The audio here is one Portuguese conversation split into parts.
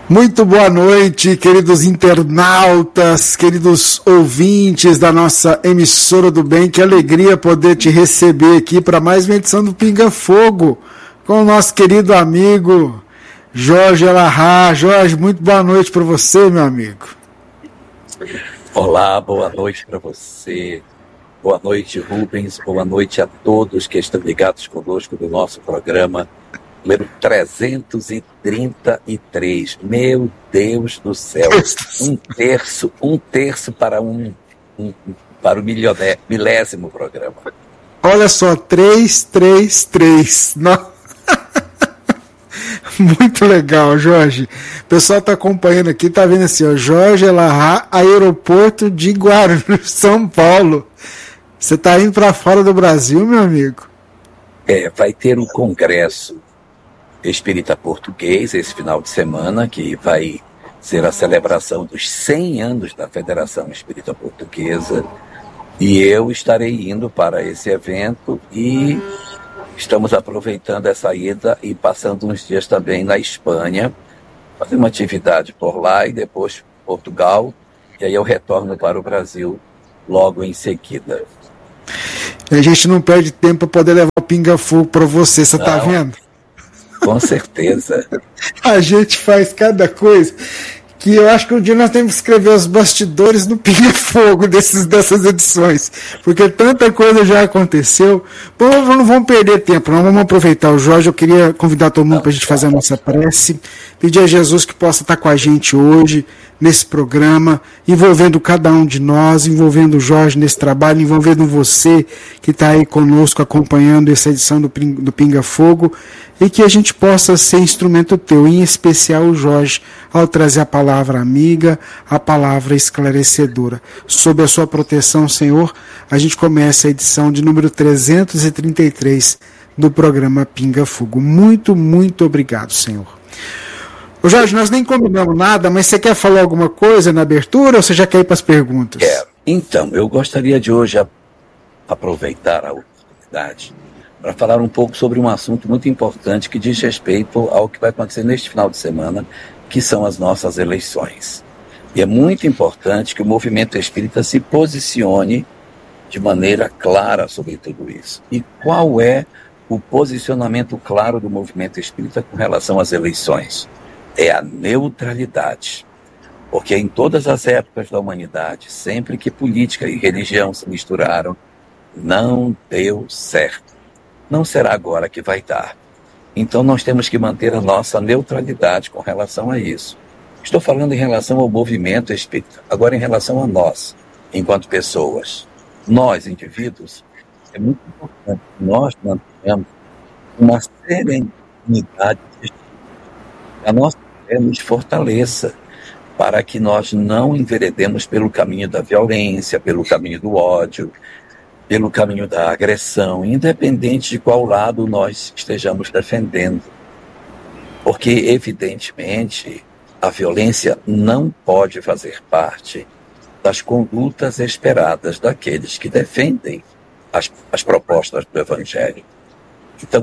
Muito boa noite, queridos internautas, queridos ouvintes da nossa emissora do bem. Que alegria poder te receber aqui para mais uma edição do Pinga Fogo com o nosso querido amigo Jorge Elahá. Jorge, muito boa noite para você, meu amigo. Olá, boa noite para você. Boa noite, Rubens. Boa noite a todos que estão ligados conosco no nosso programa número 333. Meu Deus do céu. Um terço para o milésimo programa. Olha só, 333. Muito legal, Jorge. O pessoal está acompanhando aqui, tá vendo assim, ó, Jorge Elahá, aeroporto de Guarulhos, São Paulo. Você está indo para fora do Brasil, meu amigo? Vai ter um congresso espírita português esse final de semana, que vai ser a celebração dos 100 anos da Federação Espírita Portuguesa, e eu estarei indo para esse evento e estamos aproveitando essa ida e passando uns dias também na Espanha, fazer uma atividade por lá e depois Portugal, e aí eu retorno para o Brasil logo em seguida. A gente não perde tempo para poder levar o Pinga Fogo para você, você tá vendo? Com certeza. A gente faz cada coisa que eu acho que um dia nós temos que escrever os bastidores no Pinga Fogo dessas edições, porque tanta coisa já aconteceu. Bom, não vamos perder tempo, não vamos aproveitar o Jorge. Eu queria convidar todo mundo para a gente fazer a nossa prece, pedir a Jesus que possa estar com a gente hoje, nesse programa, envolvendo cada um de nós, envolvendo o Jorge nesse trabalho, envolvendo você que está aí conosco acompanhando essa edição do Pinga Fogo, e que a gente possa ser instrumento teu, em especial o Jorge, ao trazer a palavra amiga, a palavra esclarecedora. Sob a sua proteção, Senhor, a gente começa a edição de número 333 do programa Pinga Fogo. Muito, muito obrigado, Senhor. Ô Jorge, nós nem combinamos nada, mas você quer falar alguma coisa na abertura ou você já quer ir para as perguntas? Então, eu gostaria de hoje aproveitar a oportunidade para falar um pouco sobre um assunto muito importante que diz respeito ao que vai acontecer neste final de semana, que são as nossas eleições. E é muito importante que o movimento espírita se posicione de maneira clara sobre tudo isso. E qual é o posicionamento claro do movimento espírita com relação às eleições? É a neutralidade. Porque em todas as épocas da humanidade, sempre que política e religião se misturaram, não deu certo. Não será agora que vai dar. Então nós temos que manter a nossa neutralidade com relação a isso. Estou falando em relação ao movimento espírita. Agora, em relação a nós, enquanto pessoas, nós, indivíduos, é muito importante que nós mantenhamos uma serenidade. A nossa fé nos fortaleça para que nós não enveredemos pelo caminho da violência, pelo caminho do ódio, pelo caminho da agressão, independente de qual lado nós estejamos defendendo. Porque, evidentemente, a violência não pode fazer parte das condutas esperadas daqueles que defendem as propostas do Evangelho. Então,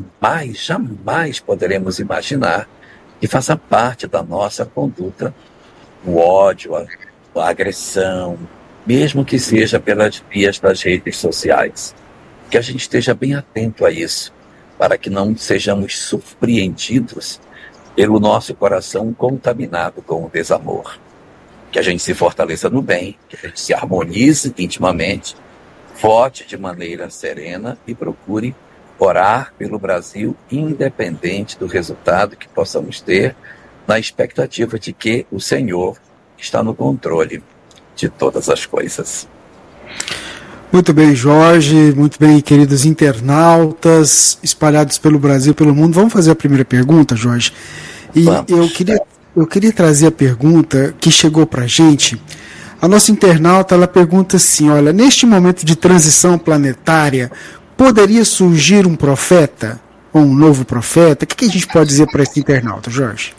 jamais poderemos imaginar que faça parte da nossa conduta o ódio, a agressão, mesmo que seja pelas vias das redes sociais. Que a gente esteja bem atento a isso, para que não sejamos surpreendidos pelo nosso coração contaminado com o desamor. Que a gente se fortaleça no bem, que a gente se harmonize intimamente, vote de maneira serena e procure orar pelo Brasil, independente do resultado que possamos ter, na expectativa de que o Senhor está no controle de todas as coisas. Muito bem, Jorge, muito bem, queridos internautas espalhados pelo Brasil e pelo mundo. Vamos fazer a primeira pergunta, Jorge? E eu queria trazer a pergunta que chegou para a gente. A nossa internauta, ela pergunta assim, olha, neste momento de transição planetária, poderia surgir um profeta, ou um novo profeta? O que a gente pode dizer para esse internauta, Jorge?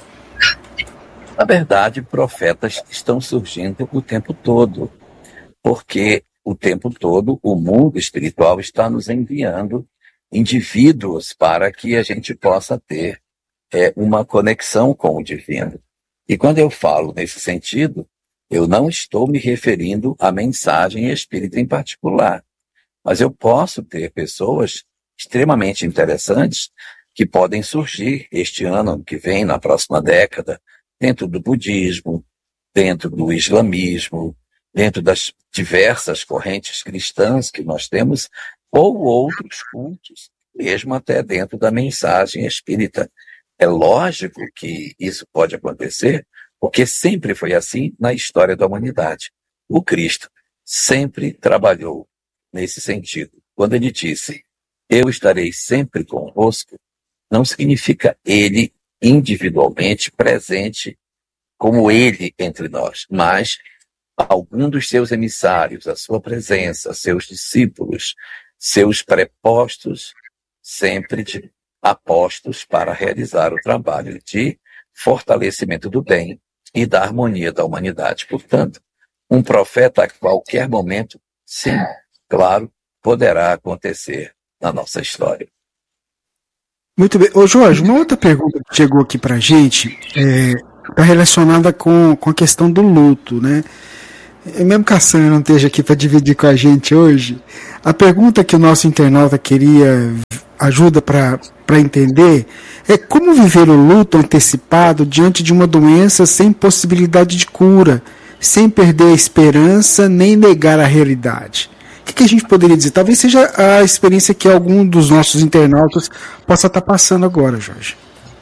Na verdade, profetas estão surgindo o tempo todo, porque o tempo todo o mundo espiritual está nos enviando indivíduos para que a gente possa ter uma conexão com o divino. E quando eu falo nesse sentido, eu não estou me referindo à mensagem espírita em particular, mas eu posso ter pessoas extremamente interessantes que podem surgir este ano que vem, na próxima década, dentro do budismo, dentro do islamismo, dentro das diversas correntes cristãs que nós temos, ou outros cultos, mesmo até dentro da mensagem espírita. É lógico que isso pode acontecer, porque sempre foi assim na história da humanidade. O Cristo sempre trabalhou nesse sentido. Quando ele disse, eu estarei sempre convosco, não significa ele individualmente presente como ele entre nós, mas algum dos seus emissários, a sua presença, seus discípulos, seus prepostos, sempre apostos para realizar o trabalho de fortalecimento do bem e da harmonia da humanidade. Portanto, um profeta a qualquer momento, sim, claro, poderá acontecer na nossa história. Muito bem. Ô Jorge, uma outra pergunta que chegou aqui pra gente está relacionada com a questão do luto, né? Mesmo que a Sânia não esteja aqui para dividir com a gente hoje, a pergunta que o nosso internauta queria ajuda para entender é como viver o luto antecipado diante de uma doença sem possibilidade de cura, sem perder a esperança nem negar a realidade. O que a gente poderia dizer? Talvez seja a experiência que algum dos nossos internautas possa estar passando agora, Jorge.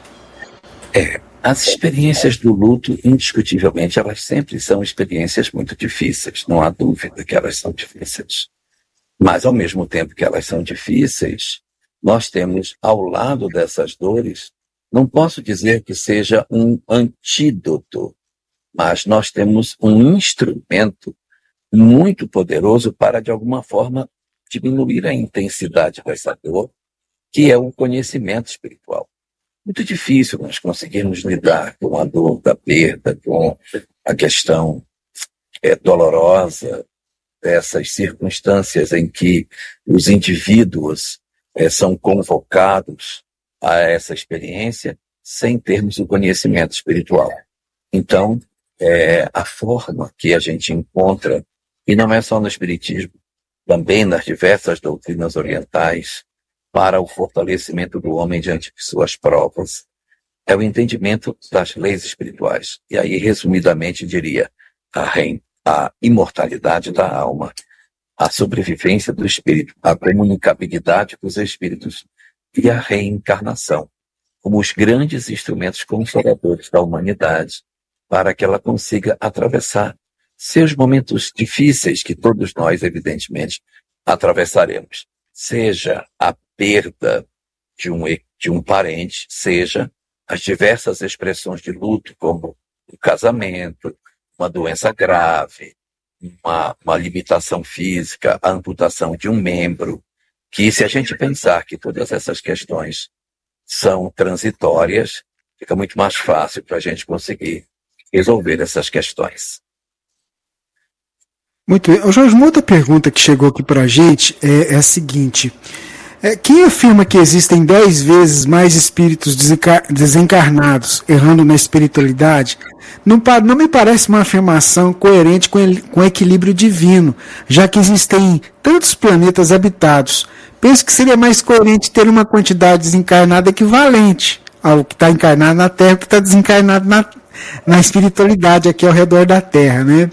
As experiências do luto, indiscutivelmente, elas sempre são experiências muito difíceis, não há dúvida que elas são difíceis. Mas, ao mesmo tempo que elas são difíceis, nós temos, ao lado dessas dores, não posso dizer que seja um antídoto, mas nós temos um instrumento muito poderoso para, de alguma forma, diminuir a intensidade dessa dor, que é o conhecimento espiritual. Muito difícil nós conseguirmos lidar com a dor da perda, com a questão dolorosa dessas circunstâncias em que os indivíduos são convocados a essa experiência sem termos o conhecimento espiritual. Então, a forma que a gente encontra, e não é só no Espiritismo, também nas diversas doutrinas orientais, para o fortalecimento do homem diante de suas provas, é o entendimento das leis espirituais. E aí, resumidamente, diria a imortalidade da alma, a sobrevivência do espírito, a comunicabilidade dos espíritos e a reencarnação, como os grandes instrumentos consoladores da humanidade, para que ela consiga atravessar seus momentos difíceis, que todos nós, evidentemente, atravessaremos. Seja a perda de um parente, seja as diversas expressões de luto, como o casamento, uma doença grave, uma limitação física, a amputação de um membro, que se a gente pensar que todas essas questões são transitórias, fica muito mais fácil para a gente conseguir resolver essas questões. Muito bem. Jorge, uma outra pergunta que chegou aqui para a gente é a seguinte. Quem afirma que existem 10 vezes mais espíritos desencarnados errando na espiritualidade não me parece uma afirmação coerente com o equilíbrio divino, já que existem tantos planetas habitados. Penso que seria mais coerente ter uma quantidade desencarnada equivalente ao que está encarnado na Terra, que está desencarnado na espiritualidade aqui ao redor da Terra, né?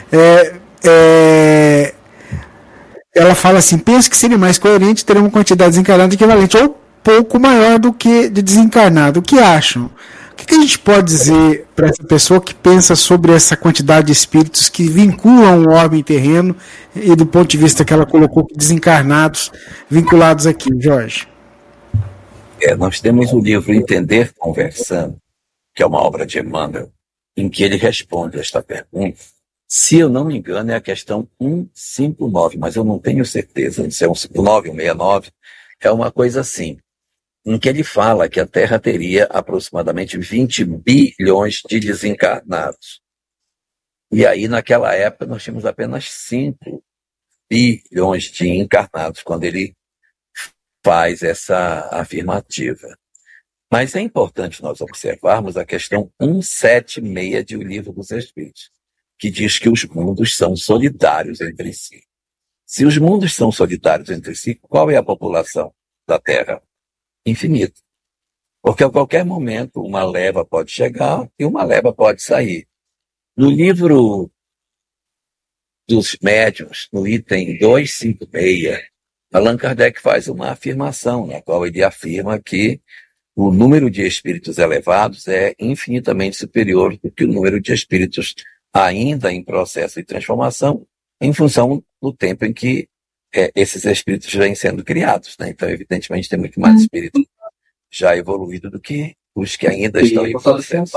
Ela fala assim, penso que seria mais coerente ter uma quantidade desencarnada equivalente ou pouco maior do que de desencarnado. O que acham? O que a gente pode dizer para essa pessoa que pensa sobre essa quantidade de espíritos que vinculam o orbe terreno e do ponto de vista que ela colocou desencarnados vinculados aqui, Jorge? Nós temos o livro Entender Conversando, que é uma obra de Emmanuel, em que ele responde esta pergunta. Se eu não me engano, é a questão 159, mas eu não tenho certeza se é 159 ou 169. É uma coisa assim, em que ele fala que a Terra teria aproximadamente 20 bilhões de desencarnados. E aí, naquela época, nós tínhamos apenas 5 bilhões de encarnados, quando ele faz essa afirmativa. Mas é importante nós observarmos a questão 176 de O Livro dos Espíritos, que diz que os mundos são solidários entre si. Se os mundos são solidários entre si, qual é a população da Terra? Infinita. Porque a qualquer momento uma leva pode chegar e uma leva pode sair. No livro dos médiuns, no item 256, Allan Kardec faz uma afirmação, na qual ele afirma que o número de espíritos elevados é infinitamente superior do que o número de espíritos ainda em processo de transformação, em função do tempo em que esses espíritos vêm sendo criados, né? Então, evidentemente, tem muito mais espírito já evoluído do que os que ainda estão em processo.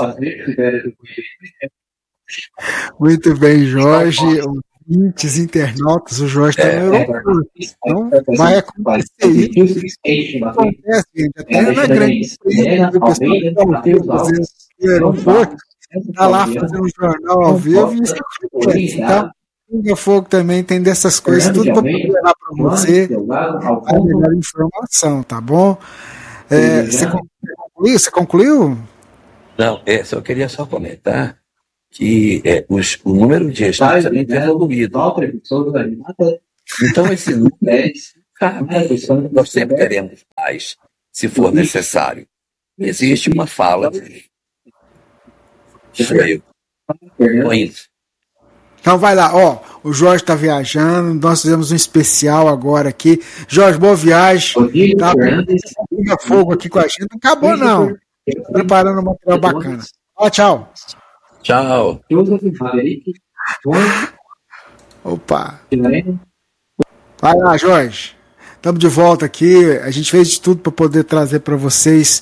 Muito bem, Jorge. Ouvintes, internautas, o Jorge está no aeroporto. Então, vai acontecer isso. Acontece, gente, até na grande empresa, o pessoal que está ao vivo, às vezes, no aeroporto, está lá fazendo um jornal ao vivo e isso acontece. Então, Pinga Fogo também tem dessas coisas, tudo para poder levar para você a melhor informação, tá bom? Você concluiu? Não, eu queria só comentar que o número de espíritos é muito evoluído. Então, esse número, nós sempre teremos mais, se for necessário. Existe uma fala de cheio. Então vai lá, o Jorge está viajando, nós fizemos um especial agora aqui. Jorge, boa viagem. Tá Pinga Fogo aqui com a gente. Não acabou, não. Preparando um material bacana. Tchau. Tchau. Opa. Vai lá, Jorge. Estamos de volta aqui. A gente fez de tudo para poder trazer para vocês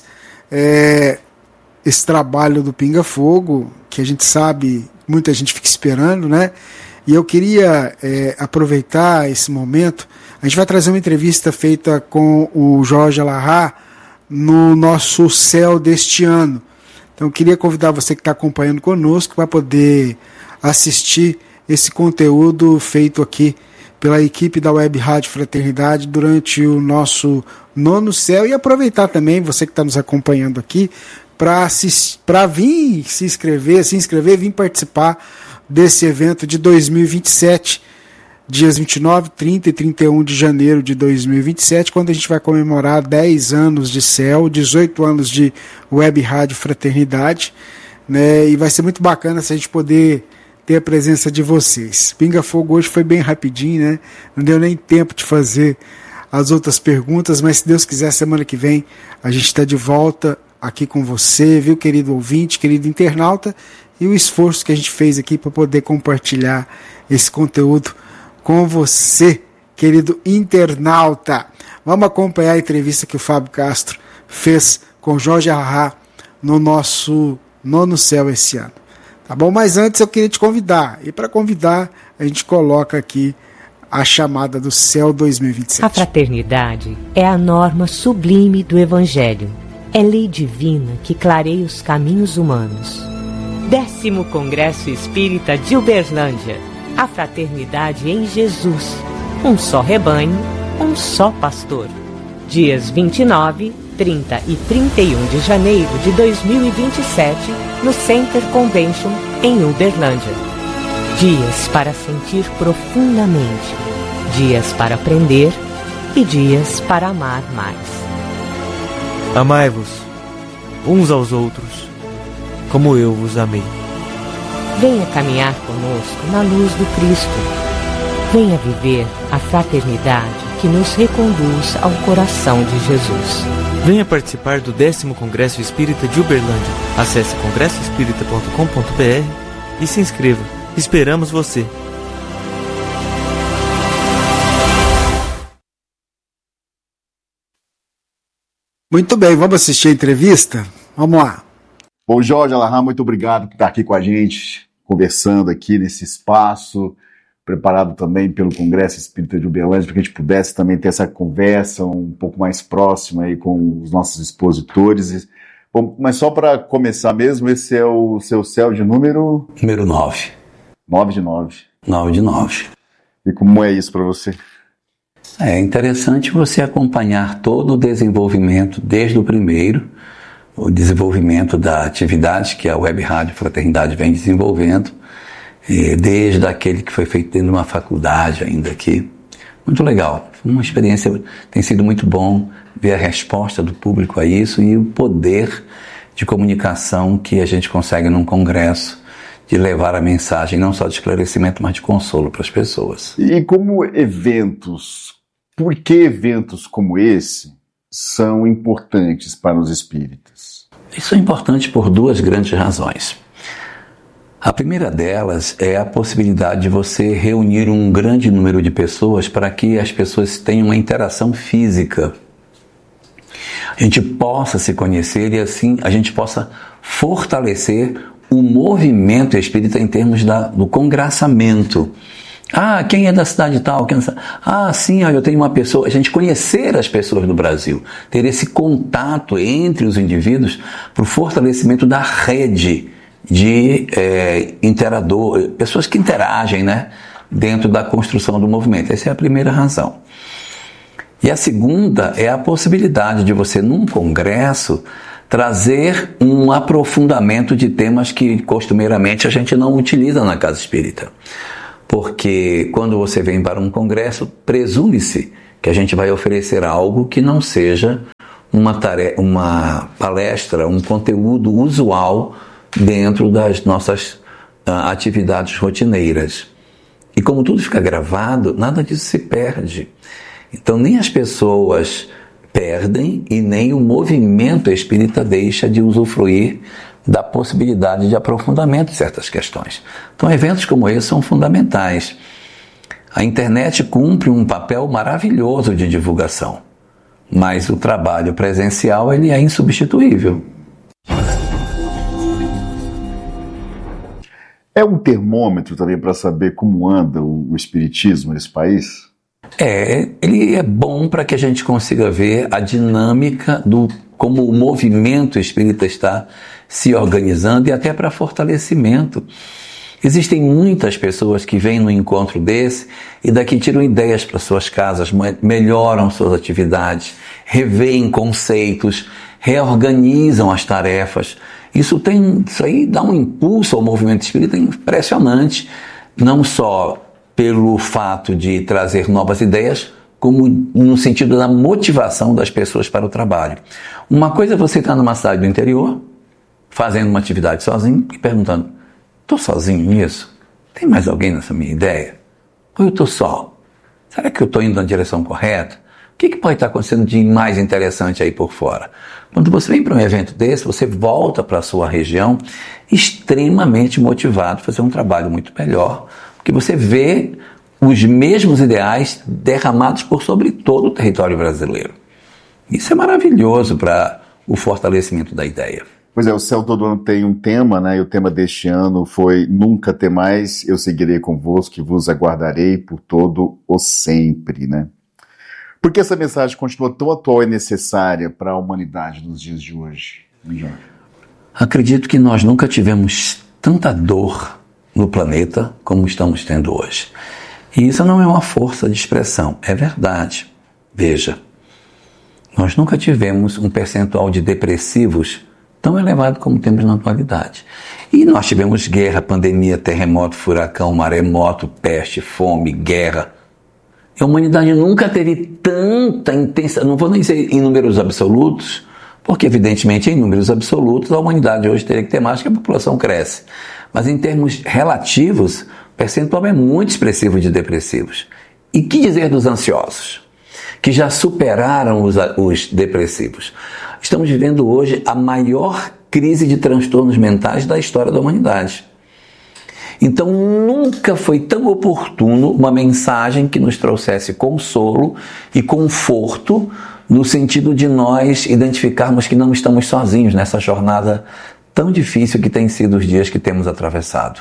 esse trabalho do Pinga Fogo, que a gente sabe, muita gente fica esperando, né? E eu queria aproveitar esse momento. A gente vai trazer uma entrevista feita com o Jorge Alahá no nosso céu deste ano. Então eu queria convidar você que está acompanhando conosco para poder assistir esse conteúdo feito aqui pela equipe da Web Rádio Fraternidade durante o nosso nono céu, e aproveitar também você que está nos acompanhando aqui para vir se inscrever, vir participar desse evento de 2027, dias 29, 30 e 31 de janeiro de 2027, quando a gente vai comemorar 10 anos de céu, 18 anos de Web Rádio Fraternidade, né? E vai ser muito bacana se a gente poder ter a presença de vocês. Pinga Fogo hoje foi bem rapidinho, né? Não deu nem tempo de fazer as outras perguntas, mas se Deus quiser, semana que vem a gente está de volta aqui com você, viu, querido ouvinte, querido internauta, e o esforço que a gente fez aqui para poder compartilhar esse conteúdo com você, querido internauta. Vamos acompanhar a entrevista que o Fábio Castro fez com Jorge Alahá no nosso nono céu esse ano. Tá bom? Mas antes eu queria te convidar. E para convidar, a gente coloca aqui a chamada do céu 2027. A fraternidade é a norma sublime do Evangelho. É lei divina que clareia os caminhos humanos. 10º Congresso Espírita de Uberlândia. A fraternidade em Jesus. Um só rebanho, um só pastor. Dias 29, 30 e 31 de janeiro de 2027, no Center Convention, em Uberlândia. Dias para sentir profundamente, dias para aprender e dias para amar mais. Amai-vos uns aos outros, como eu vos amei. Venha caminhar conosco na luz do Cristo. Venha viver a fraternidade que nos reconduz ao coração de Jesus. Venha participar do 10º Congresso Espírita de Uberlândia. Acesse congressoespírita.com.br e se inscreva. Esperamos você! Muito bem, vamos assistir a entrevista? Vamos lá. Bom, Jorge Alahá, muito obrigado por estar aqui com a gente, conversando aqui nesse espaço, preparado também pelo Congresso Espírita de Uberlândia, para que a gente pudesse também ter essa conversa um pouco mais próxima aí com os nossos expositores. Bom, mas só para começar mesmo, esse é o seu céu de número? Número 9. 9 de 9. 9 de 9. E como é isso para você? É interessante você acompanhar todo o desenvolvimento desde o primeiro, o desenvolvimento da atividade que a Web Rádio Fraternidade vem desenvolvendo, desde aquele que foi feito dentro de uma faculdade ainda aqui. Muito legal, uma experiência, tem sido muito bom ver a resposta do público a isso e o poder de comunicação que a gente consegue num congresso, de levar a mensagem não só de esclarecimento, mas de consolo para as pessoas. E como eventos, por que eventos como esse são importantes para os espíritas? Isso é importante por duas grandes razões. A primeira delas é a possibilidade de você reunir um grande número de pessoas para que as pessoas tenham uma interação física. A gente possa se conhecer e assim a gente possa fortalecer o movimento espírita em termos do congraçamento. Ah, quem é da cidade tal? Sim, eu tenho uma pessoa. A gente conhecer as pessoas do Brasil, ter esse contato entre os indivíduos para o fortalecimento da rede de pessoas que interagem, né, dentro da construção do movimento. Essa é a primeira razão. E a segunda é a possibilidade de você, num congresso, trazer um aprofundamento de temas que costumeiramente a gente não utiliza na casa espírita. Porque quando você vem para um congresso, presume-se que a gente vai oferecer algo que não seja uma palestra, um conteúdo usual dentro das nossas atividades rotineiras. E como tudo fica gravado, nada disso se perde. Então nem as pessoas perdem e nem o movimento espírita deixa de usufruir da possibilidade de aprofundamento de certas questões. Então eventos como esse são fundamentais. A internet cumpre um papel maravilhoso de divulgação, mas o trabalho presencial ele é insubstituível. É um termômetro também para saber como anda o espiritismo nesse país? Ele é bom para que a gente consiga ver a dinâmica como o movimento espírita está se organizando e até para fortalecimento. Existem muitas pessoas que vêm no encontro desse e daqui tiram ideias para suas casas, melhoram suas atividades, revêem conceitos, reorganizam as tarefas. Isso aí dá um impulso ao movimento espírita impressionante, não só pelo fato de trazer novas ideias, como no sentido da motivação das pessoas para o trabalho. Uma coisa é você estar numa cidade do interior, fazendo uma atividade sozinho e perguntando: estou sozinho nisso? Tem mais alguém nessa minha ideia? Ou eu estou só? Será que eu estou indo na direção correta? O que pode estar acontecendo de mais interessante aí por fora? Quando você vem para um evento desse, você volta para a sua região extremamente motivado a fazer um trabalho muito melhor, porque você vê os mesmos ideais derramados por sobre todo o território brasileiro. Isso é maravilhoso para o fortalecimento da ideia. Pois é, o Céu todo ano tem um tema, né? E o tema deste ano foi Nunca Ter Mais, eu seguirei convosco e vos aguardarei por todo o sempre, né? Por que essa mensagem continua tão atual e necessária para a humanidade nos dias de hoje, Jorge? Acredito que nós nunca tivemos tanta dor no planeta como estamos tendo hoje. E isso não é uma força de expressão, é verdade. Veja, nós nunca tivemos um percentual de depressivos tão elevado como temos na atualidade. E nós tivemos guerra, pandemia, terremoto, furacão, maremoto, peste, fome, guerra. A humanidade nunca teve tanta intensidade, não vou nem dizer em números absolutos, porque evidentemente em números absolutos a humanidade hoje teria que ter mais, que a população cresce. Mas em termos relativos, o percentual é muito expressivo de depressivos. E que dizer dos ansiosos, que já superaram os depressivos? Estamos vivendo hoje a maior crise de transtornos mentais da história da humanidade. Então nunca foi tão oportuno uma mensagem que nos trouxesse consolo e conforto, no sentido de nós identificarmos que não estamos sozinhos nessa jornada tão difícil que tem sido os dias que temos atravessado.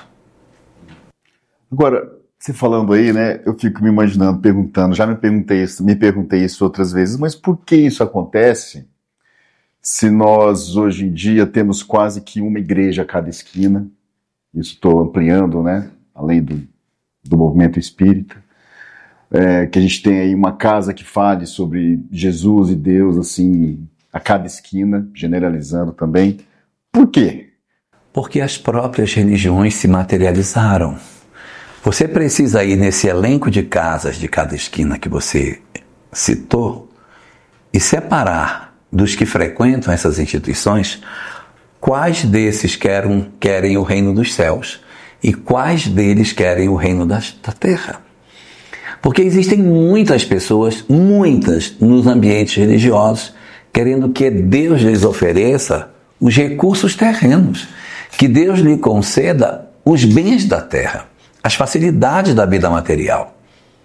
Agora, você falando aí, né, eu fico me imaginando, perguntando, me perguntei isso outras vezes, mas por que isso acontece se nós hoje em dia temos quase que uma igreja a cada esquina? Isso estou ampliando, né, além do movimento espírita, que a gente tem aí uma casa que fale sobre Jesus e Deus, assim, a cada esquina, generalizando também. Por quê? Porque as próprias religiões se materializaram. Você precisa ir nesse elenco de casas de cada esquina que você citou e separar dos que frequentam essas instituições quais desses querem o reino dos céus e quais deles querem o reino da terra. Porque existem muitas pessoas, muitas, nos ambientes religiosos, querendo que Deus lhes ofereça os recursos terrenos, que Deus lhe conceda os bens da terra, as facilidades da vida material.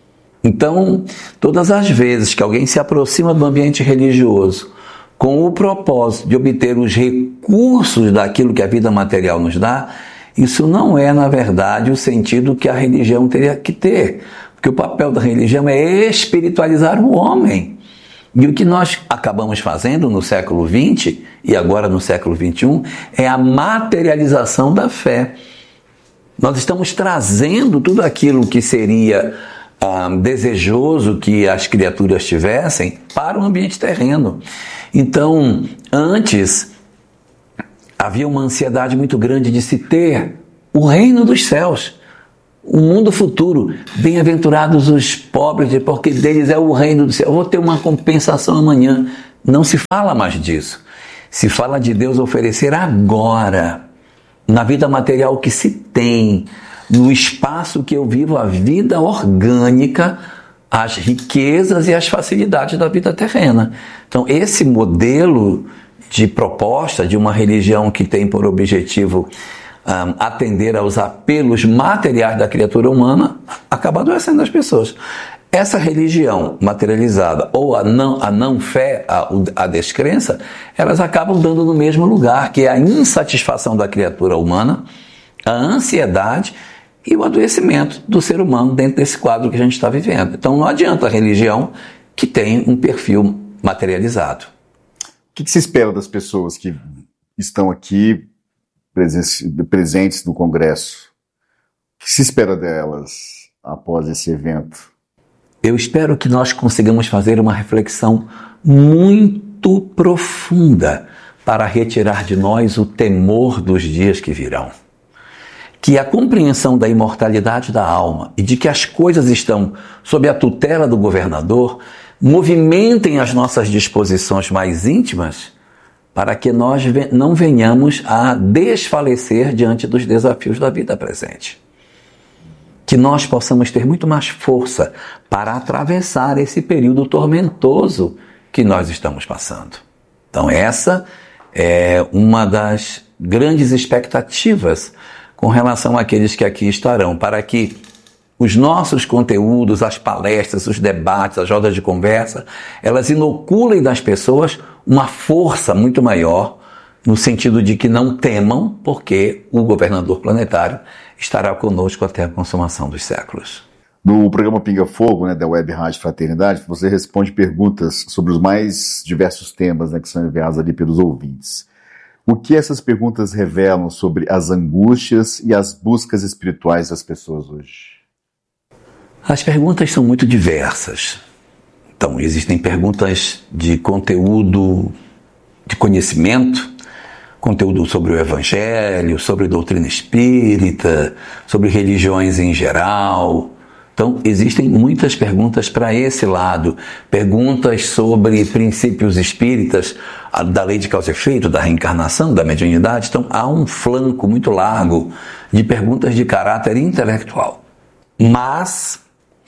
Então, todas as vezes que alguém se aproxima do ambiente religioso com o propósito de obter os recursos daquilo que a vida material nos dá, isso não é, na verdade, o sentido que a religião teria que ter. Porque o papel da religião é espiritualizar o homem. E o que nós acabamos fazendo no século XX e agora no século XXI é a materialização da fé. Nós estamos trazendo tudo aquilo que seria desejoso que as criaturas tivessem para o ambiente terreno. Então, antes, havia uma ansiedade muito grande de se ter o reino dos céus, o mundo futuro. Bem-aventurados os pobres, porque deles é o reino do céu. Eu vou ter uma compensação amanhã. Não se fala mais disso. Se fala de Deus oferecer agora, na vida material que se tem, no espaço que eu vivo, a vida orgânica, as riquezas e as facilidades da vida terrena. Então, esse modelo de proposta de uma religião que tem por objetivo atender aos apelos materiais da criatura humana, acaba adoecendo as pessoas. Essa religião materializada ou a não fé, a descrença, elas acabam dando no mesmo lugar, que é a insatisfação da criatura humana, a ansiedade e o adoecimento do ser humano dentro desse quadro que a gente está vivendo. Então não adianta a religião que tem um perfil materializado. O que se espera das pessoas que estão aqui presentes no Congresso? O que se espera delas após esse evento? Eu espero que nós consigamos fazer uma reflexão muito profunda para retirar de nós o temor dos dias que virão. Que a compreensão da imortalidade da alma e de que as coisas estão sob a tutela do governador movimentem as nossas disposições mais íntimas para que nós não venhamos a desfalecer diante dos desafios da vida presente. Que nós possamos ter muito mais força para atravessar esse período tormentoso que nós estamos passando. Então essa é uma das grandes expectativas com relação àqueles que aqui estarão, para que os nossos conteúdos, as palestras, os debates, as rodas de conversa, elas inoculem nas pessoas uma força muito maior, no sentido de que não temam, porque o governador planetário estará conosco até a consumação dos séculos. No programa Pinga Fogo, da Web Rádio Fraternidade, você responde perguntas sobre os mais diversos temas que são enviados ali pelos ouvintes. O que essas perguntas revelam sobre as angústias e as buscas espirituais das pessoas hoje? As perguntas são muito diversas. Então, existem perguntas de conteúdo, de conhecimento, conteúdo sobre o Evangelho, sobre doutrina espírita, sobre religiões em geral. Então, existem muitas perguntas para esse lado, perguntas sobre princípios espíritas, da lei de causa e efeito, da reencarnação, da mediunidade. Então, há um flanco muito largo de perguntas de caráter intelectual. Mas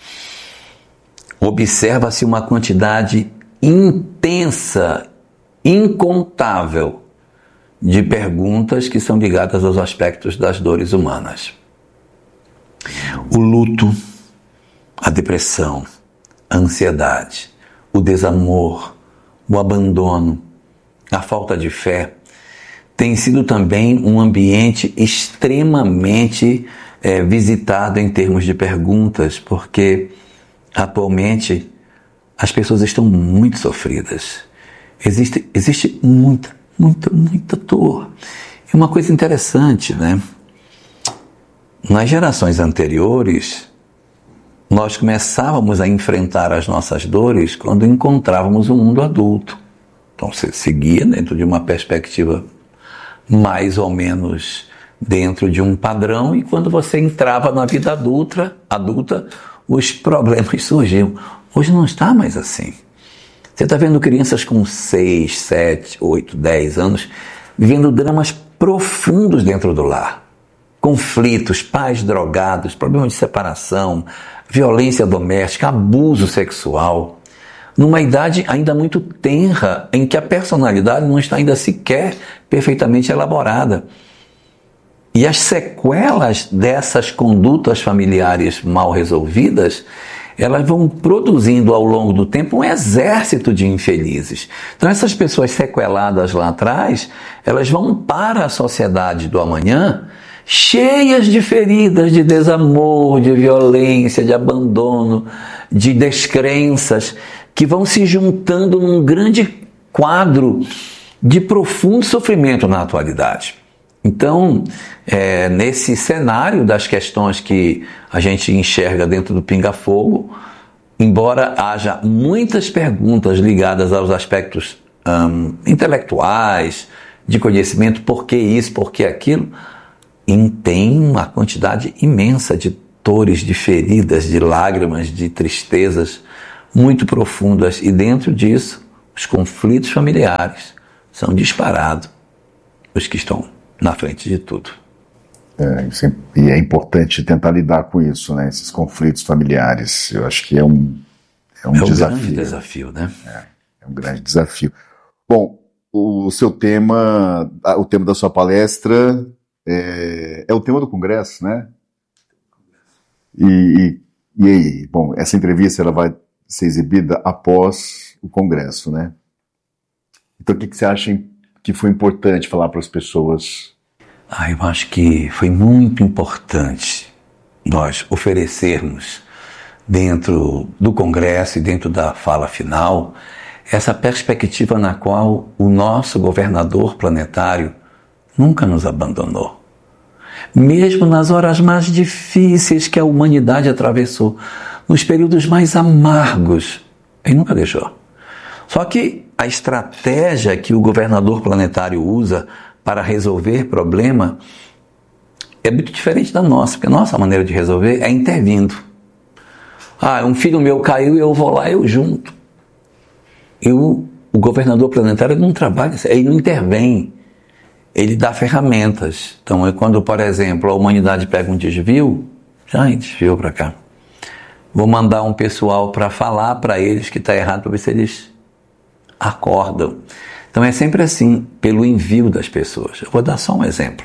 observa-se uma quantidade intensa, incontável, de perguntas que são ligadas aos aspectos das dores humanas. O luto, a depressão, a ansiedade, o desamor, o abandono, a falta de fé, tem sido também um ambiente extremamente visitado em termos de perguntas, porque atualmente as pessoas estão muito sofridas. Existe muita dor. E uma coisa interessante, nas gerações anteriores, nós começávamos a enfrentar as nossas dores quando encontrávamos o mundo adulto. Então você seguia dentro de uma perspectiva mais ou menos dentro de um padrão, e quando você entrava na vida adulta, os problemas surgiam. Hoje não está mais assim. Você está vendo crianças com 6, 7, 8, 10 anos vivendo dramas profundos dentro do lar. Conflitos, pais drogados, problemas de separação, violência doméstica, abuso sexual. Numa idade ainda muito tenra, em que a personalidade não está ainda sequer perfeitamente elaborada. E as sequelas dessas condutas familiares mal resolvidas, elas vão produzindo ao longo do tempo um exército de infelizes. Então essas pessoas sequeladas lá atrás, elas vão para a sociedade do amanhã cheias de feridas, de desamor, de violência, de abandono, de descrenças, que vão se juntando num grande quadro de profundo sofrimento na atualidade. Então, nesse cenário das questões que a gente enxerga dentro do Pinga Fogo, embora haja muitas perguntas ligadas aos aspectos intelectuais, de conhecimento, por que isso, por que aquilo, e tem uma quantidade imensa de dores, de feridas, de lágrimas, de tristezas muito profundas, e dentro disso, os conflitos familiares são disparados, os que estão na frente de tudo. E é importante tentar lidar com isso, né? Esses conflitos familiares. Eu acho que é um desafio. Grande desafio, né? É um grande desafio. Bom, o seu tema, o tema da sua palestra é o tema do Congresso, né? E aí? Bom, essa entrevista ela vai ser exibida após o Congresso, né? Então, o que você acha que foi importante falar para as pessoas? Eu acho que foi muito importante nós oferecermos dentro do Congresso e dentro da fala final essa perspectiva na qual o nosso governador planetário nunca nos abandonou. Mesmo nas horas mais difíceis que a humanidade atravessou, nos períodos mais amargos, ele nunca deixou. Só que a estratégia que o governador planetário usa para resolver problema é muito diferente da nossa, porque a nossa maneira de resolver é intervindo. Um filho meu caiu e eu vou lá, eu junto. O governador planetário não trabalha, ele não intervém, ele dá ferramentas. Então, quando, por exemplo, a humanidade pega um desvio, já desviou para cá. Vou mandar um pessoal para falar para eles que está errado, para ver se eles acordam. Então é sempre assim, pelo envio das pessoas. Eu vou dar só um exemplo.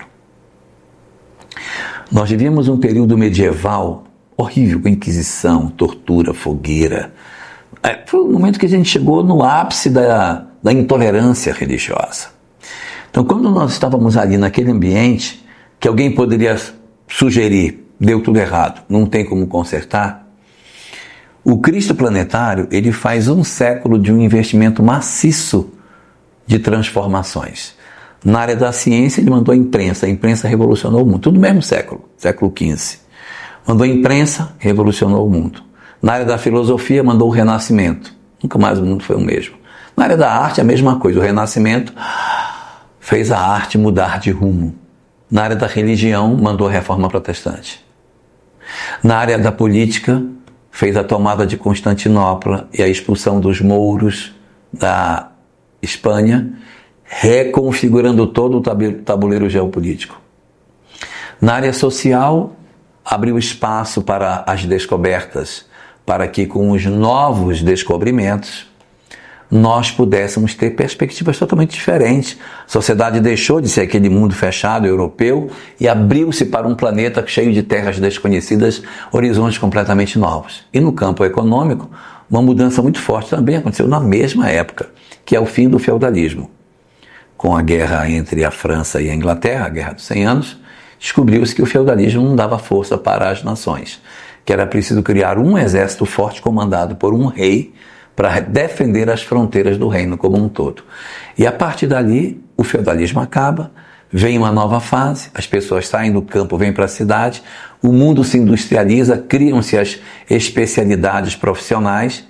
Nós vivíamos um período medieval horrível, com Inquisição, tortura, fogueira. Foi um momento que a gente chegou no ápice da intolerância religiosa. Então, quando nós estávamos ali naquele ambiente, que alguém poderia sugerir, deu tudo errado, não tem como consertar, o Cristo planetário, ele faz um século de um investimento maciço de transformações. Na área da ciência, ele mandou a imprensa revolucionou o mundo, tudo no mesmo século XV. Mandou a imprensa, revolucionou o mundo. Na área da filosofia, mandou o Renascimento, nunca mais o mundo foi o mesmo. Na área da arte, a mesma coisa, o Renascimento fez a arte mudar de rumo. Na área da religião, mandou a Reforma Protestante. Na área da política, fez a tomada de Constantinopla e a expulsão dos mouros da Espanha, reconfigurando todo o tabuleiro geopolítico. Na área social, abriu espaço para as descobertas, para que com os novos descobrimentos nós pudéssemos ter perspectivas totalmente diferentes. A sociedade deixou de ser aquele mundo fechado europeu e abriu-se para um planeta cheio de terras desconhecidas, horizontes completamente novos. E no campo econômico, uma mudança muito forte também aconteceu na mesma época, que é o fim do feudalismo. Com a guerra entre a França e a Inglaterra, a Guerra dos 100 Anos, descobriu-se que o feudalismo não dava força para as nações, que era preciso criar um exército forte comandado por um rei para defender as fronteiras do reino como um todo. E a partir dali, o feudalismo acaba, vem uma nova fase, as pessoas saem do campo, vêm para a cidade, o mundo se industrializa, criam-se as especialidades profissionais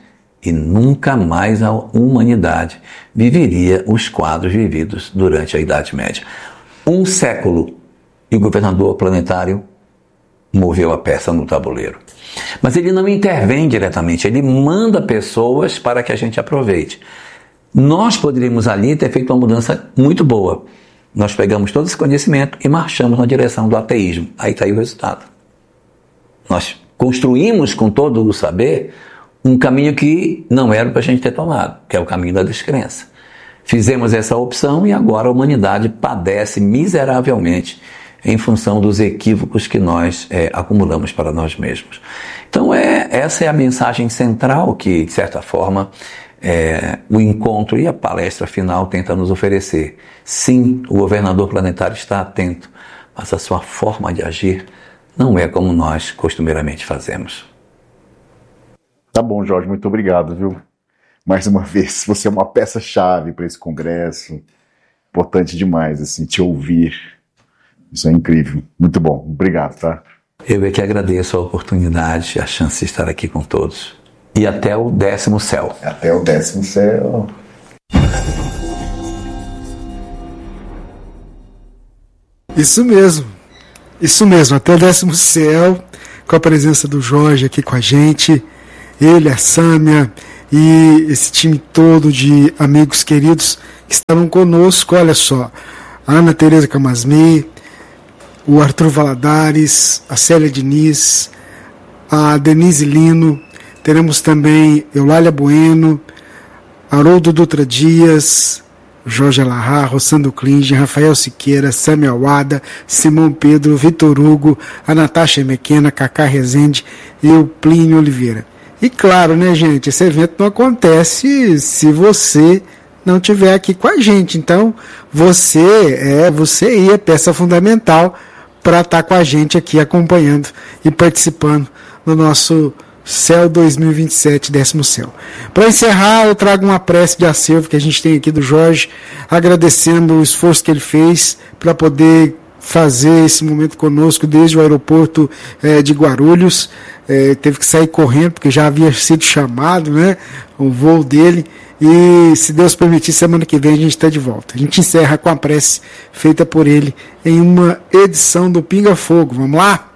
e nunca mais a humanidade viveria os quadros vividos durante a Idade Média. 1 século e o governador planetário moveu a peça no tabuleiro. Mas ele não intervém diretamente, ele manda pessoas para que a gente aproveite. Nós poderíamos ali ter feito uma mudança muito boa. Nós pegamos todo esse conhecimento e marchamos na direção do ateísmo. Aí está aí o resultado. Nós construímos com todo o saber um caminho que não era para a gente ter tomado, que é o caminho da descrença. Fizemos essa opção e agora a humanidade padece miseravelmente em função dos equívocos que nós acumulamos para nós mesmos. Então essa é a mensagem central que, de certa forma, o encontro e a palestra final tenta nos oferecer. Sim, o governador planetário está atento, mas a sua forma de agir não é como nós costumeiramente fazemos. Tá bom, Jorge, muito obrigado, viu? Mais uma vez, você é uma peça-chave para esse congresso. Importante demais, assim, te ouvir. Isso é incrível. Muito bom. Obrigado, tá? Eu é que agradeço a oportunidade, a chance de estar aqui com todos. E até o 10º céu. Até o 10º céu. Isso mesmo. Isso mesmo. Até o 10º céu, com a presença do Jorge aqui com a gente. Ele, a Sâmia e esse time todo de amigos queridos que estavam conosco. Olha só, a Ana Tereza Camasmi, o Arthur Valadares, a Célia Diniz, a Denise Lino, teremos também Eulália Bueno, Haroldo Dutra Dias, Jorge Alahá, Rossandro Klinge, Rafael Siqueira, Samuel Wada, Simão Pedro, Vitor Hugo, a Natasha Mequena, Cacá Rezende e o Plínio Oliveira. E claro, né, gente, esse evento não acontece se você não estiver aqui com a gente. Então, você é peça fundamental para estar com a gente aqui acompanhando e participando do nosso Céu 2027, 10º céu. Para encerrar, eu trago uma prece de acervo que a gente tem aqui do Jorge, agradecendo o esforço que ele fez para poder fazer esse momento conosco desde o aeroporto de Guarulhos. Teve que sair correndo porque já havia sido chamado, né, o voo dele. E se Deus permitir, semana que vem a gente está de volta. A gente encerra com a prece feita por ele em uma edição do Pinga Fogo. Vamos lá?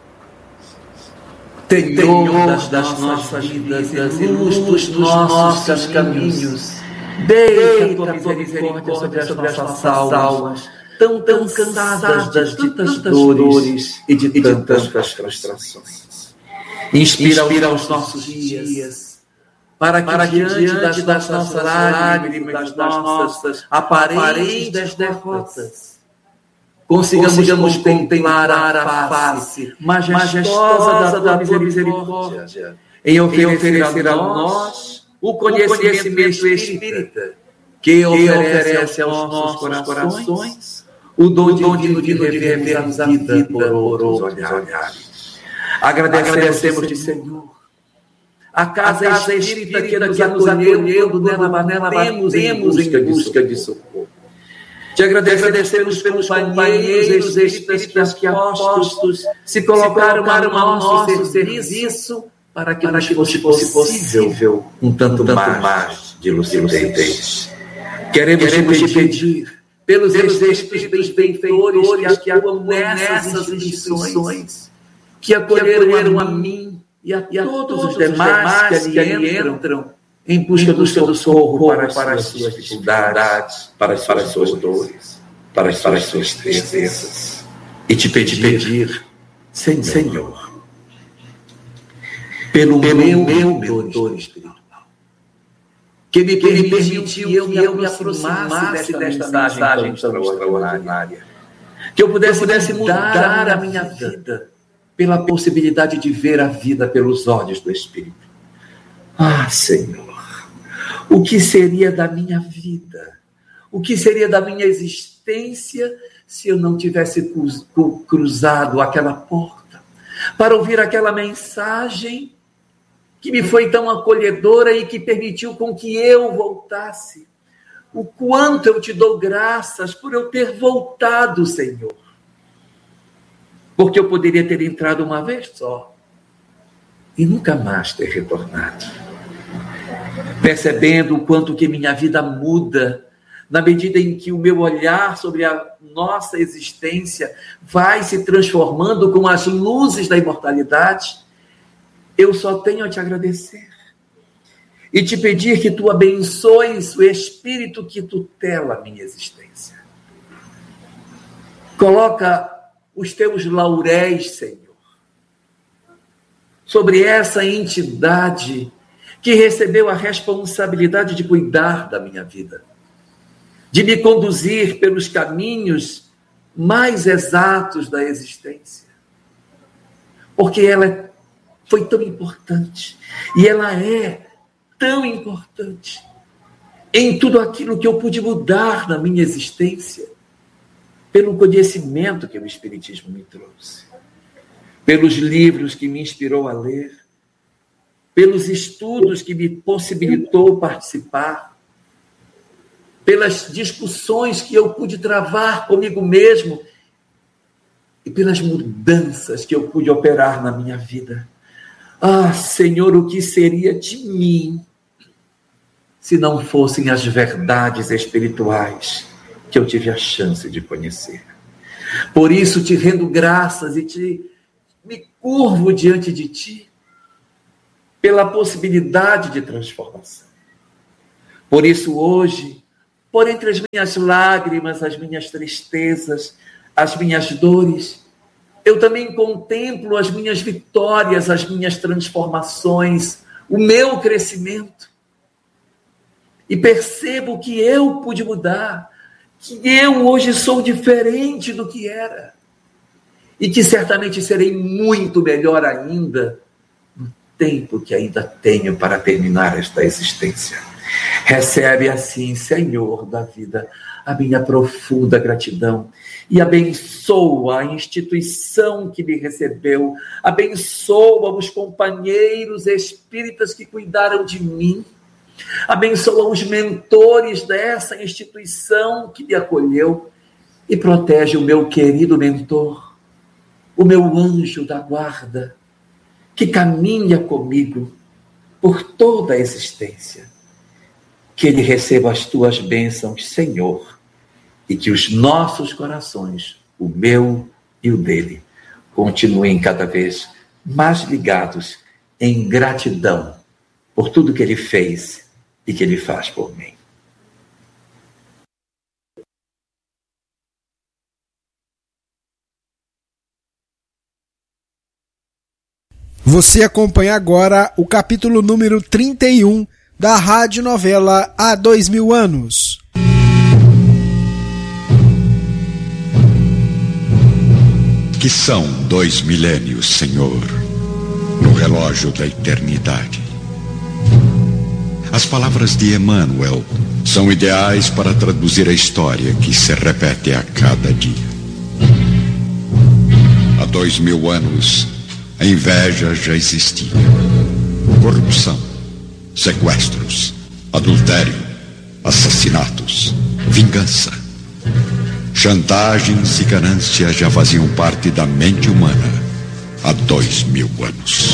Senhor das nossas vidas e luz dos nossos caminhos, deita a tua misericórdia sobre as nossas almas, tão cansadas de tantas dores e de tantas frustrações. Inspira os nossos dias, para que diante das nossas lágrimas, das nossas aparentes derrotas, consigamos contemplar a face majestosa da tua misericórdia, em oferecer a nós o conhecimento espírita, que oferece aos nossos corações o dom divino de revermos a vida por outros olhares. Agradecemos-te, Senhor, a casa espírita que nos acolheu quando nela batemos em busca de socorro. Te agradecemos pelos companheiros espíritas que apóstolos se colocaram ao nosso serviço para que nos fosse possível um tanto mais de lucidez. Queremos te pedir pelos espíritos benfeitores que atuam nessas instituições, que acolheram a mim e a todos os demais que ali entram em busca do seu socorro para as suas dificuldades, para as suas dores, para as suas tristezas. E te pedir, Senhor, pelo meu doutor espiritual, que me permitiu que eu me aproximasse desta mensagem extraordinária, que eu pudesse mudar a minha vida pela possibilidade de ver a vida pelos olhos do Espírito. Ah, Senhor, o que seria da minha vida? O que seria da minha existência se eu não tivesse cruzado aquela porta para ouvir aquela mensagem que me foi tão acolhedora e que permitiu com que eu voltasse? O quanto eu te dou graças por eu ter voltado, Senhor. Porque eu poderia ter entrado uma vez só e nunca mais ter retornado. percebendo o quanto que minha vida muda na medida em que o meu olhar sobre a nossa existência vai se transformando com as luzes da imortalidade, eu só tenho a te agradecer e te pedir que tu abençoes o Espírito que tutela a minha existência. Coloca os teus lauréis, Senhor, sobre essa entidade que recebeu a responsabilidade de cuidar da minha vida, de me conduzir pelos caminhos mais exatos da existência. Porque ela foi tão importante, e ela é tão importante em tudo aquilo que eu pude mudar na minha existência, pelo conhecimento que o Espiritismo me trouxe, pelos livros que me inspirou a ler, pelos estudos que me possibilitou participar, pelas discussões que eu pude travar comigo mesmo e pelas mudanças que eu pude operar na minha vida. Ah, Senhor, o que seria de mim se não fossem as verdades espirituais que eu tive a chance de conhecer? Por isso te rendo graças e me curvo diante de ti pela possibilidade de transformação. Por isso hoje, por entre as minhas lágrimas, as minhas tristezas, as minhas dores, eu também contemplo as minhas vitórias, as minhas transformações, o meu crescimento. E percebo que eu pude mudar, que eu hoje sou diferente do que era. E que certamente serei muito melhor ainda no tempo que ainda tenho para terminar esta existência. Recebe assim, Senhor da vida, a minha profunda gratidão e abençoa a instituição que me recebeu, abençoa os companheiros espíritas que cuidaram de mim, abençoa os mentores dessa instituição que me acolheu e protege o meu querido mentor, o meu anjo da guarda, que caminha comigo por toda a existência. Que ele receba as tuas bênçãos, Senhor, e que os nossos corações, o meu e o dele, continuem cada vez mais ligados em gratidão por tudo que ele fez e que ele faz por mim. Você acompanha agora o capítulo número 31 da radionovela Há 2000 Anos. Que são 2 milênios, Senhor, no relógio da eternidade. As palavras de Emmanuel são ideais para traduzir a história que se repete a cada dia. Há 2000 anos, a inveja já existia. Corrupção, sequestros, adultério, assassinatos, vingança, chantagens e ganância já faziam parte da mente humana há 2000 anos.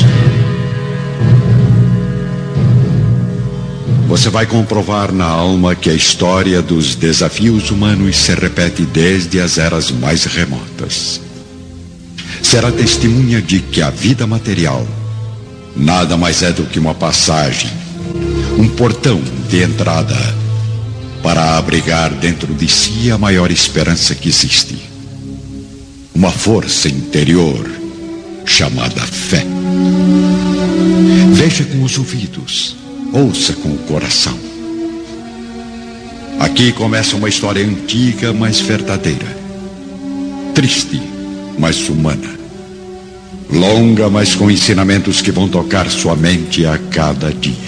Você vai comprovar na alma que a história dos desafios humanos se repete desde as eras mais remotas. Será testemunha de que a vida material nada mais é do que uma passagem, um portão de entrada para abrigar dentro de si a maior esperança que existe. Uma força interior chamada fé. Veja com os ouvidos, ouça com o coração. Aqui começa uma história antiga, mas verdadeira. Triste, mas humana. Longa, mas com ensinamentos que vão tocar sua mente a cada dia.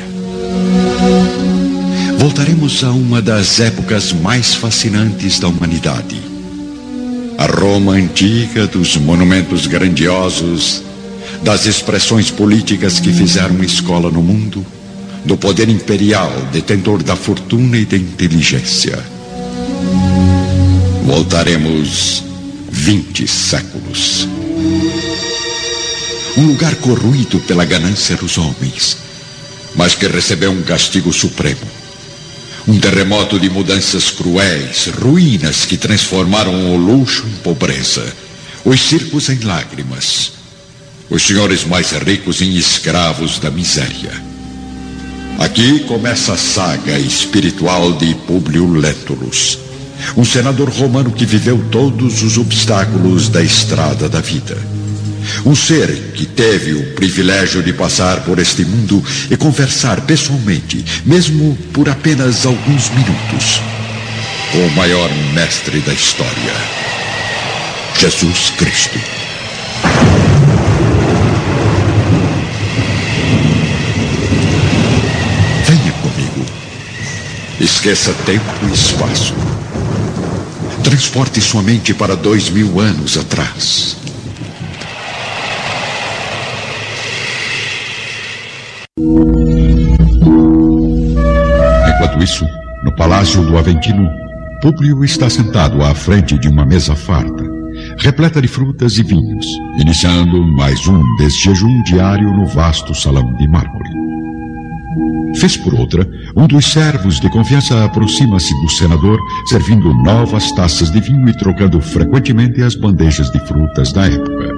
Voltaremos a uma das épocas mais fascinantes da humanidade. A Roma antiga, dos monumentos grandiosos, das expressões políticas que fizeram escola no mundo, do poder imperial, detentor da fortuna e da inteligência. Voltaremos 20 séculos. Um lugar corroído pela ganância dos homens, mas que recebeu um castigo supremo. Um terremoto de mudanças cruéis, ruínas que transformaram o luxo em pobreza, os circos em lágrimas, os senhores mais ricos em escravos da miséria. Aqui começa a saga espiritual de Públio Lentulus, um senador romano que viveu todos os obstáculos da estrada da vida. Um ser que teve o privilégio de passar por este mundo e conversar pessoalmente, mesmo por apenas alguns minutos, com o maior mestre da história, Jesus Cristo. Venha comigo. Esqueça tempo e espaço. Transporte sua mente para 2000 anos atrás. Enquanto isso, no Palácio do Aventino, Públio está sentado à frente de uma mesa farta, repleta de frutas e vinhos, iniciando mais um desjejum diário no vasto salão de mármore. Vez por outra, um dos servos de confiança aproxima-se do senador, servindo novas taças de vinho e trocando frequentemente as bandejas de frutas da época.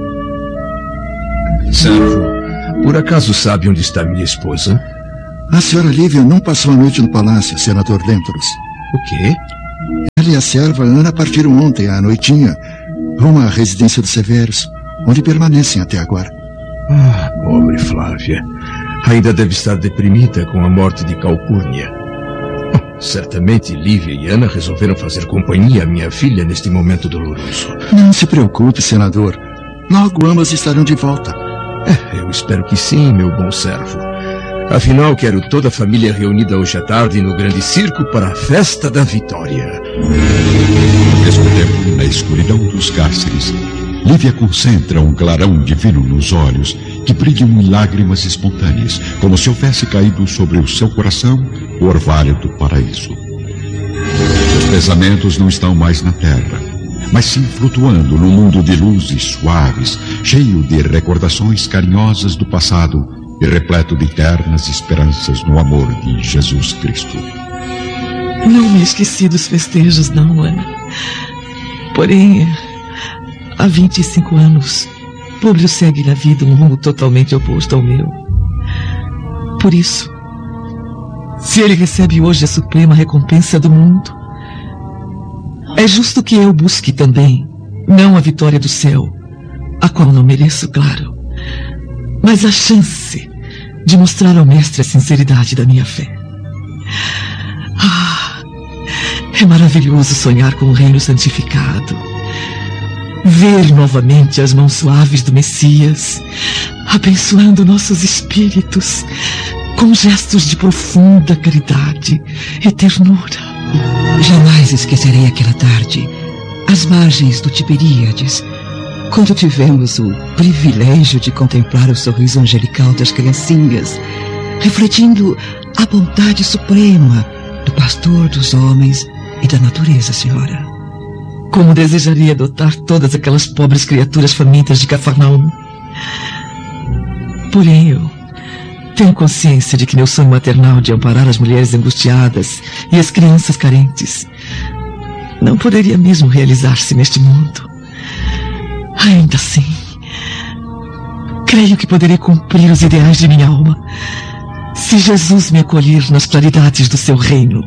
Servo, por acaso sabe onde está minha esposa? A senhora Lívia não passou a noite no palácio, senador Lentulus. O quê? Ela e a serva Ana partiram ontem à noitinha rumo à residência dos Severos, onde permanecem até agora. Ah, pobre Flávia. Ainda deve estar deprimida com a morte de Calpurnia. Certamente Lívia e Ana resolveram fazer companhia à minha filha neste momento doloroso. Não se preocupe, senador. Logo ambas estarão de volta. Eu espero que sim, meu bom servo. Afinal, quero toda a família reunida hoje à tarde no grande circo para a festa da vitória. Ao mesmo tempo, na escuridão dos cárceres, Lívia concentra um clarão divino nos olhos que brilham em lágrimas espontâneas, como se houvesse caído sobre o seu coração o orvalho do paraíso. Seus pensamentos não estão mais na terra, mas sim flutuando num mundo de luzes suaves, cheio de recordações carinhosas do passado e repleto de eternas esperanças no amor de Jesus Cristo. Não me esqueci dos festejos, não, Ana. Porém, há 25 anos, Públio segue na vida um rumo totalmente oposto ao meu. Por isso, se ele recebe hoje a suprema recompensa do mundo, é justo que eu busque também, não a vitória do céu, a qual não mereço, claro, mas a chance de mostrar ao mestre a sinceridade da minha fé. Ah, é maravilhoso sonhar com o reino santificado, ver novamente as mãos suaves do Messias, abençoando nossos espíritos com gestos de profunda caridade e ternura. Jamais esquecerei aquela tarde, às margens do Tiberíades, quando tivemos o privilégio de contemplar o sorriso angelical das criancinhas, refletindo a bondade suprema do pastor dos homens e da natureza, senhora. Como desejaria adotar todas aquelas pobres criaturas famintas de Cafarnaum. Porém, eu tenho consciência de que meu sonho maternal de amparar as mulheres angustiadas e as crianças carentes não poderia mesmo realizar-se neste mundo. Ainda assim, creio que poderei cumprir os ideais de minha alma se Jesus me acolher nas claridades do seu reino.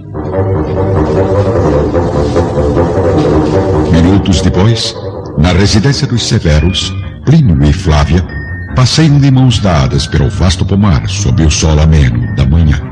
Minutos depois, na residência dos Severos, Plínio e Flávia passeiam de mãos dadas pelo vasto pomar sob o sol ameno da manhã.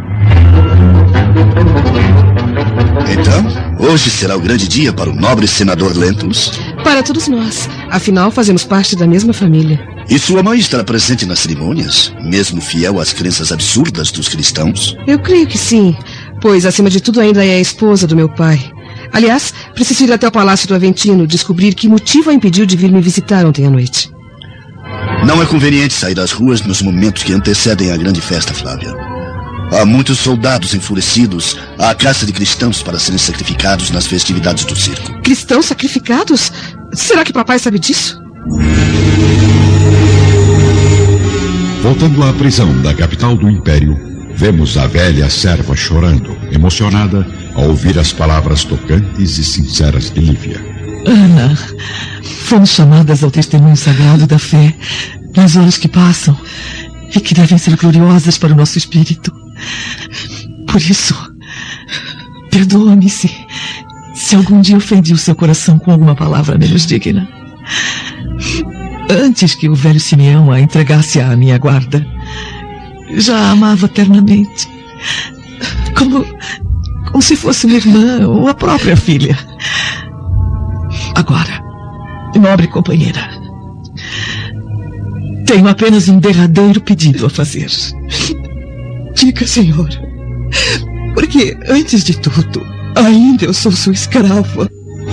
Então, hoje será o grande dia para o nobre senador Lentulus? Para todos nós. Afinal, fazemos parte da mesma família. E sua mãe estará presente nas cerimônias, mesmo fiel às crenças absurdas dos cristãos? Eu creio que sim, pois, acima de tudo, ainda é a esposa do meu pai. Aliás, preciso ir até o Palácio do Aventino descobrir que motivo a impediu de vir me visitar ontem à noite. Não é conveniente sair às ruas nos momentos que antecedem a grande festa, Flávia. Há muitos soldados enfurecidos à caça de cristãos para serem sacrificados nas festividades do circo. Cristãos sacrificados? Será que papai sabe disso? Voltando à prisão da capital do Império, vemos a velha serva chorando, emocionada ao ouvir as palavras tocantes e sinceras de Lívia. Ana, fomos chamadas ao testemunho sagrado da fé nas horas que passam e que devem ser gloriosas para o nosso espírito. Por isso, perdoa-me se algum dia ofendi o seu coração com alguma palavra menos digna. Antes que o velho Simeão a entregasse à minha guarda, já a amava ternamente, como se fosse uma irmã ou a própria filha. Agora, nobre companheira, tenho apenas um derradeiro pedido a fazer. Diga, senhor, porque antes de tudo, ainda eu sou sua escrava.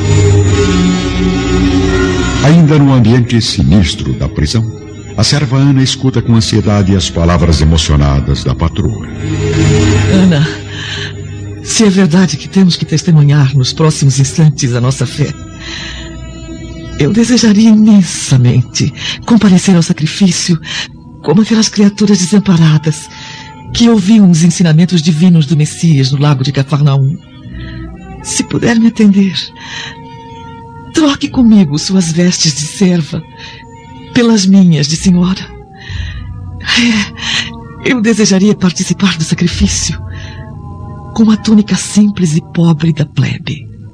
Ainda no ambiente sinistro da prisão, a serva Ana escuta com ansiedade as palavras emocionadas da patroa. Ana, se é verdade que temos que testemunhar nos próximos instantes a nossa fé, eu desejaria imensamente comparecer ao sacrifício como aquelas criaturas desamparadas que ouviam os ensinamentos divinos do Messias no lago de Cafarnaum. Se puder me atender, troque comigo suas vestes de serva pelas minhas de senhora. Eu desejaria participar do sacrifício com a túnica simples e pobre da plebe.